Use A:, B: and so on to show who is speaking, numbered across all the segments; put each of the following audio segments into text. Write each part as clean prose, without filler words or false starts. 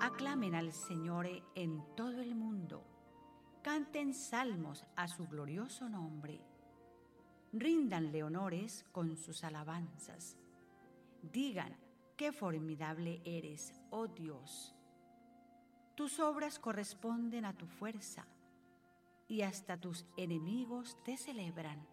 A: Aclamen al Señor en todo el mundo. Canten salmos a su glorioso nombre. Ríndanle honores con sus alabanzas. Digan, qué formidable eres, oh Dios. Tus obras corresponden a tu fuerza, y hasta tus enemigos te celebran.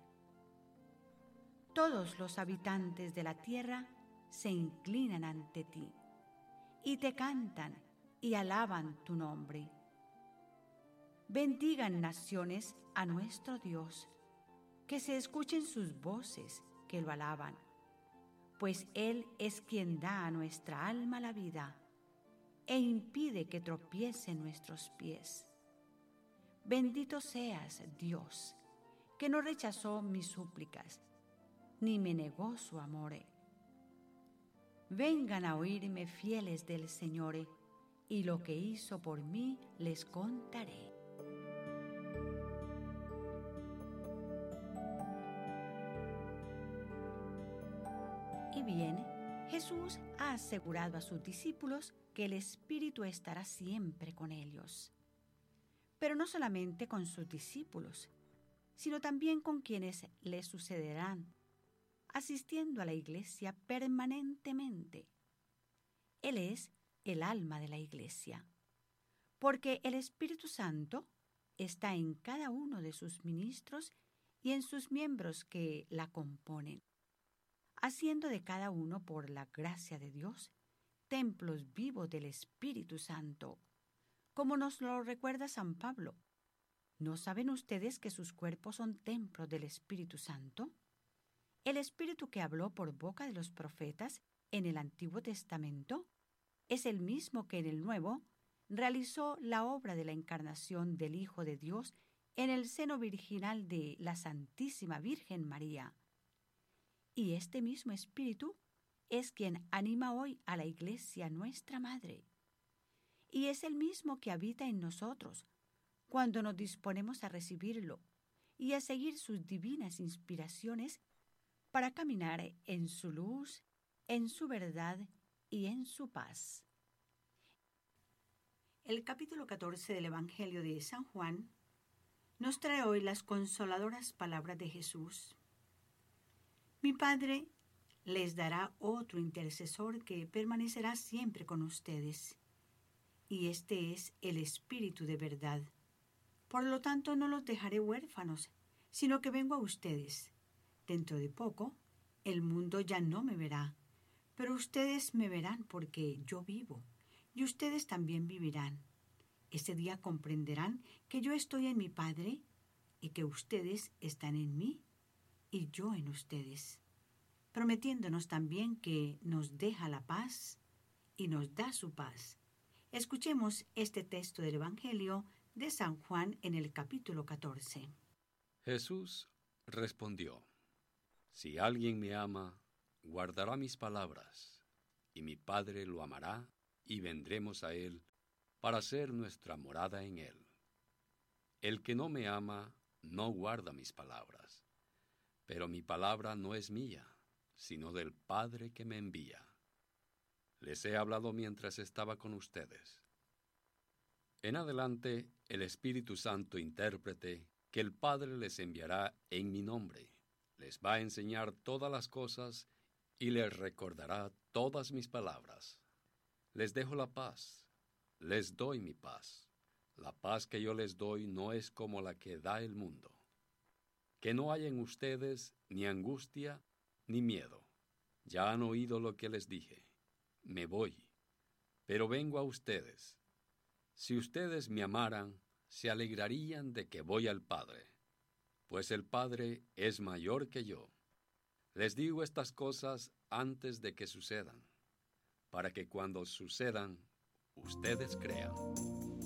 A: Todos los habitantes de la tierra se inclinan ante ti, y te cantan y alaban tu nombre. Bendigan naciones a nuestro Dios, que se escuchen sus voces que lo alaban, pues Él es quien da a nuestra alma la vida e impide que tropiecen nuestros pies. Bendito seas, Dios, que no rechazó mis súplicas, ni me negó su amor. Vengan a oírme fieles del Señor, y lo que hizo por mí les contaré. Y bien, Jesús ha asegurado a sus discípulos que el Espíritu estará siempre con ellos. Pero no solamente con sus discípulos, sino también con quienes le sucederán, asistiendo a la iglesia permanentemente. Él es el alma de la iglesia, porque el Espíritu Santo está en cada uno de sus ministros y en sus miembros que la componen, haciendo de cada uno, por la gracia de Dios, templos vivos del Espíritu Santo, como nos lo recuerda San Pablo. ¿No saben ustedes que sus cuerpos son templos del Espíritu Santo? El Espíritu que habló por boca de los profetas en el Antiguo Testamento es el mismo que en el Nuevo realizó la obra de la encarnación del Hijo de Dios en el seno virginal de la Santísima Virgen María. Y este mismo Espíritu es quien anima hoy a la Iglesia, nuestra Madre. Y es el mismo que habita en nosotros cuando nos disponemos a recibirlo y a seguir sus divinas inspiraciones para caminar en su luz, en su verdad y en su paz. El capítulo 14 del Evangelio de San Juan nos trae hoy las consoladoras palabras de Jesús. Mi Padre les dará otro intercesor que permanecerá siempre con ustedes, y este es el Espíritu de verdad. Por lo tanto, no los dejaré huérfanos, sino que vengo a ustedes. Dentro de poco, el mundo ya no me verá, pero ustedes me verán porque yo vivo, y ustedes también vivirán. Ese día comprenderán que yo estoy en mi Padre, y que ustedes están en mí, y yo en ustedes, prometiéndonos también que nos deja la paz y nos da su paz. Escuchemos este texto del Evangelio de San Juan en el capítulo 14.
B: Jesús respondió: Si alguien me ama, guardará mis palabras, y mi Padre lo amará, y vendremos a él para hacer nuestra morada en él. El que no me ama, no guarda mis palabras, pero mi palabra no es mía, sino del Padre que me envía. Les he hablado mientras estaba con ustedes. En adelante, el Espíritu Santo intérprete que el Padre les enviará en mi nombre. Les va a enseñar todas las cosas y les recordará todas mis palabras. Les dejo la paz, les doy mi paz. La paz que yo les doy no es como la que da el mundo. Que no haya en ustedes ni angustia ni miedo. Ya han oído lo que les dije. Me voy, pero vengo a ustedes. Si ustedes me amaran, se alegrarían de que voy al Padre, pues el Padre es mayor que yo. Les digo estas cosas antes de que sucedan, para que cuando sucedan, ustedes crean.